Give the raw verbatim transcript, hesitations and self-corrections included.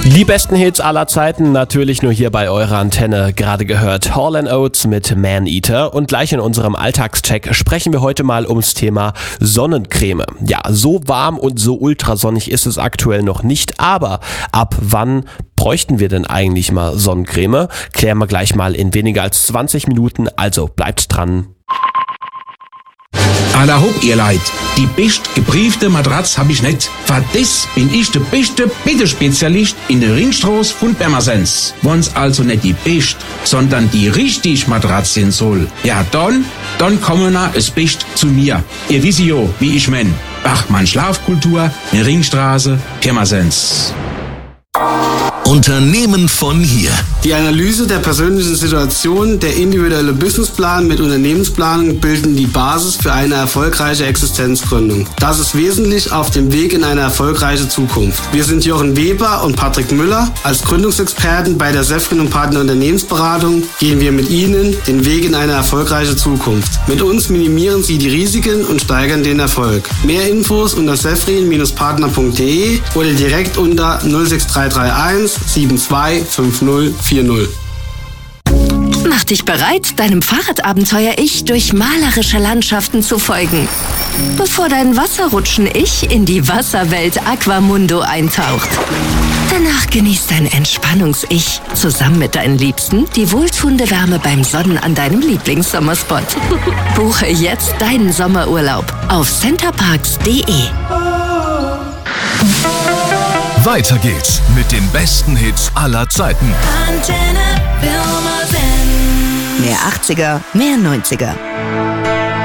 Die besten Hits aller Zeiten, natürlich nur hier bei eurer Antenne. Gerade gehört Hall and Oates mit Man-Eater. Und gleich in unserem Alltagscheck sprechen wir heute mal ums Thema Sonnencreme. Ja, so warm und so ultrasonnig ist es aktuell noch nicht. Aber ab wann bräuchten wir denn eigentlich mal Sonnencreme? Klären wir gleich mal in weniger als zwanzig Minuten. Also bleibt dran. Alla hopp, ihr Leid. Die best gebriefte Matratz hab ich nicht. Für das bin ich der beste Bitte-Spezialist in der Ringstraße von Pirmasens. Wenn's also nicht die best, sondern die richtig Matratz sein soll, ja dann, dann kommen na es best zu mir. Ihr wisst ja, wie ich mein. Bachmann Schlafkultur, in Ringstraße, Pirmasens. Unternehmen von hier. Die Analyse der persönlichen Situation, der individuelle Businessplan mit Unternehmensplanung bilden die Basis für eine erfolgreiche Existenzgründung. Das ist wesentlich auf dem Weg in eine erfolgreiche Zukunft. Wir sind Jochen Weber und Patrick Müller. Als Gründungsexperten bei der Sefrin und Partner Unternehmensberatung gehen wir mit Ihnen den Weg in eine erfolgreiche Zukunft. Mit uns minimieren Sie die Risiken und steigern den Erfolg. Mehr Infos unter sefrin Partner punkt de oder direkt unter null sechs drei drei eins sieben zwei fünf null vier null. Mach dich bereit, deinem Fahrradabenteuer-Ich durch malerische Landschaften zu folgen. Bevor dein Wasserrutschen-Ich in die Wasserwelt Aquamundo eintaucht. Danach genießt dein Entspannungs-Ich zusammen mit deinen Liebsten die wohltuende Wärme beim Sonnen an deinem Lieblingssommerspot. Buche jetzt deinen Sommerurlaub auf centerparks punkt de. Weiter geht's mit den besten Hits aller Zeiten. Mehr achtziger, mehr neunziger.